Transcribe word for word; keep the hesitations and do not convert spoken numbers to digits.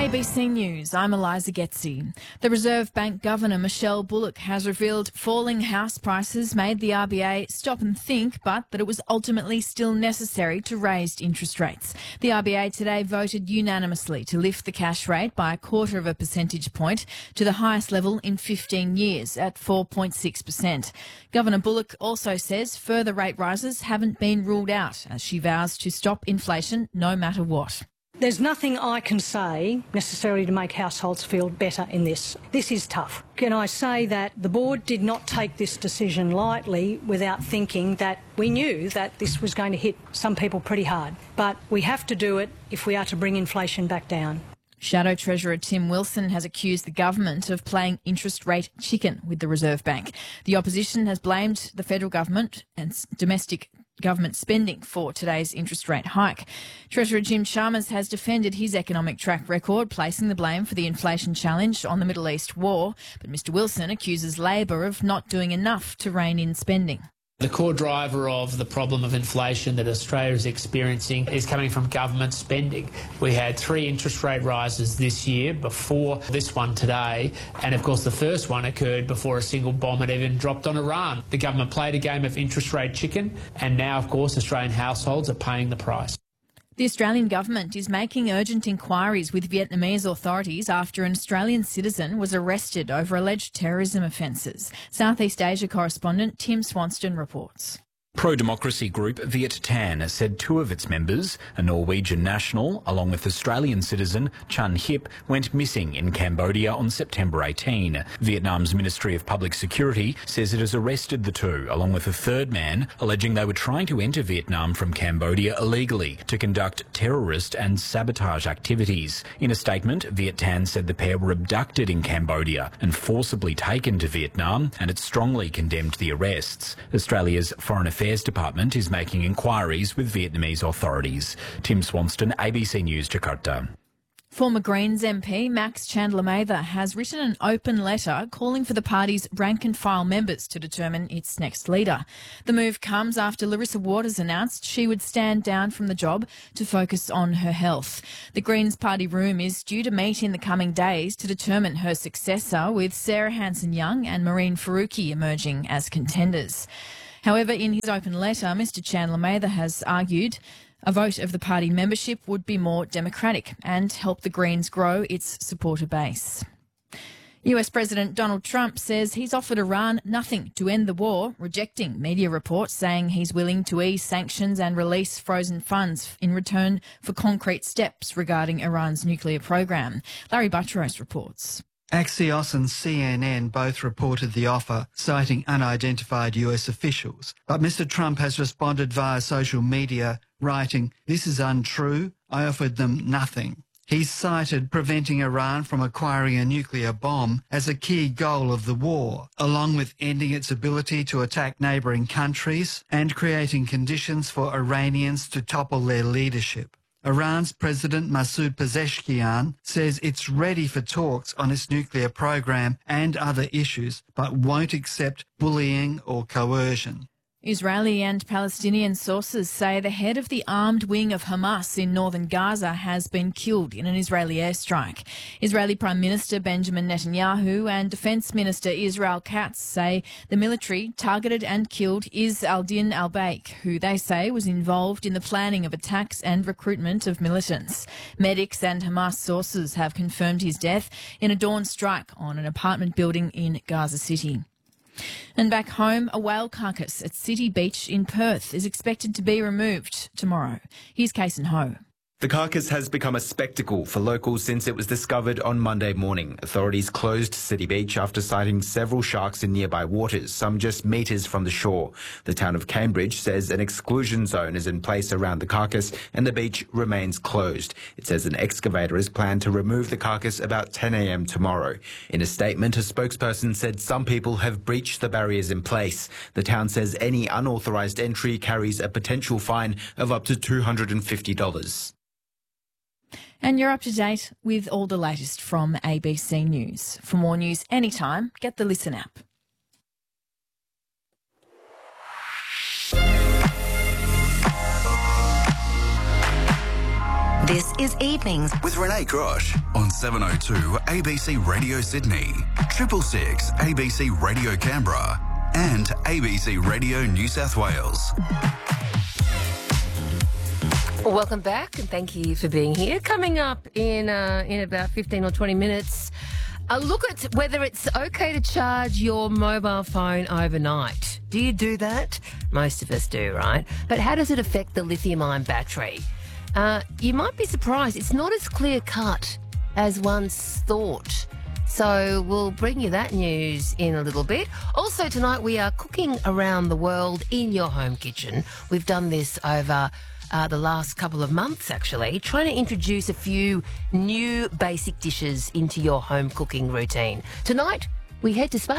A B C News, I'm Eliza Getzi. The Reserve Bank Governor Michelle Bullock has revealed falling house prices made the R B A stop and think, but that it was ultimately still necessary to raise interest rates. The R B A today voted unanimously to lift the cash rate by a quarter of a percentage point to the highest level in fifteen years at four point six percent. Governor Bullock also says further rate rises haven't been ruled out as she vows to stop inflation no matter what. There's nothing I can say necessarily to make households feel better in this. This is tough. Can I say that the board did not take this decision lightly without thinking that we knew that this was going to hit some people pretty hard. But we have to do it if we are to bring inflation back down. Shadow Treasurer Tim Wilson has accused the government of playing interest rate chicken with the Reserve Bank. The opposition has blamed the federal government and domestic government spending for today's interest rate hike. Treasurer Jim Chalmers has defended his economic track record, placing the blame for the inflation challenge on the Middle East war. But Mr Wilson accuses Labor of not doing enough to rein in spending. The core driver of the problem of inflation that Australia is experiencing is coming from government spending. We had three interest rate rises this year before this one today, and of course the first one occurred before a single bomb had even dropped on Iran. The government played a game of interest rate chicken, and now of course Australian households are paying the price. The Australian government is making urgent inquiries with Vietnamese authorities after an Australian citizen was arrested over alleged terrorism offences. Southeast Asia correspondent Tim Swanston reports. Pro-democracy group Viet Thanh said two of its members, a Norwegian national along with Australian citizen Chun Hip, went missing in Cambodia on September eighteenth. Vietnam's Ministry of Public Security says it has arrested the two along with a third man, alleging they were trying to enter Vietnam from Cambodia illegally to conduct terrorist and sabotage activities. In a statement, Viet Thanh said the pair were abducted in Cambodia and forcibly taken to Vietnam, and it strongly condemned the arrests. Australia's Foreign Affairs Affairs Department is making inquiries with Vietnamese authorities. Tim Swanston, A B C News, Jakarta. Former Greens M P Max Chandler-Mather has written an open letter calling for the party's rank-and-file members to determine its next leader. The move comes after Larissa Waters announced she would stand down from the job to focus on her health. The Greens party room is due to meet in the coming days to determine her successor, with Sarah Hanson-Young and Maureen Faruqi emerging as contenders. However, in his open letter, Mr Chandler-Mather has argued a vote of the party membership would be more democratic and help the Greens grow its supporter base. U S President Donald Trump says he's offered Iran nothing to end the war, rejecting media reports saying he's willing to ease sanctions and release frozen funds in return for concrete steps regarding Iran's nuclear program. Larry Buttrose reports. Axios and C N N both reported the offer, citing unidentified U S officials. But Mr Trump has responded via social media, writing, "This is untrue. I offered them nothing." He's cited preventing Iran from acquiring a nuclear bomb as a key goal of the war, along with ending its ability to attack neighbouring countries and creating conditions for Iranians to topple their leadership. Iran's President Masoud Pezeshkian says it's ready for talks on its nuclear program and other issues, but won't accept bullying or coercion. Israeli and Palestinian sources say the head of the armed wing of Hamas in northern Gaza has been killed in an Israeli airstrike. Israeli Prime Minister Benjamin Netanyahu and Defence Minister Israel Katz say the military targeted and killed Izz al-Din al-Baik, who they say was involved in the planning of attacks and recruitment of militants. Medics and Hamas sources have confirmed his death in a dawn strike on an apartment building in Gaza City. And back home, a whale carcass at City Beach in Perth is expected to be removed tomorrow. Here's Kason Ho. The carcass has become a spectacle for locals since it was discovered on Monday morning. Authorities closed City Beach after sighting several sharks in nearby waters, some just metres from the shore. The town of Cambridge says an exclusion zone is in place around the carcass and the beach remains closed. It says an excavator is planned to remove the carcass about ten a m tomorrow. In a statement, a spokesperson said some people have breached the barriers in place. The town says any unauthorised entry carries a potential fine of up to two hundred fifty dollars. And you're up to date with all the latest from A B C News. For more news anytime, get the Listen app. This is Evenings with Renee Grosh on seven oh two A B C Radio Sydney, Triple Six A B C Radio Canberra, and A B C Radio New South Wales. Welcome back, and thank you for being here. Coming up in uh, in about fifteen or twenty minutes, a look at whether it's okay to charge your mobile phone overnight. Do you do that? Most of us do, right? But how does it affect the lithium-ion battery? Uh, you might be surprised. It's not as clear-cut as once thought. So we'll bring you that news in a little bit. Also tonight we are cooking around the world in your home kitchen. We've done this over uh, the last couple of months, actually, trying to introduce a few new basic dishes into your home cooking routine. Tonight we head to Spain.